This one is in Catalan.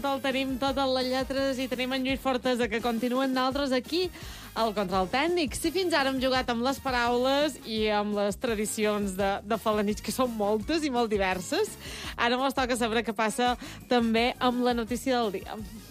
El tenim totes les lletres i tenim en Lluís Fortesa, que continuen d'altres aquí al control tècnic. Si fins ara hem jugat amb les paraules i amb les tradicions de Felanitx, que són moltes i molt diverses, ara mos toca saber què passa també amb la notícia del dia.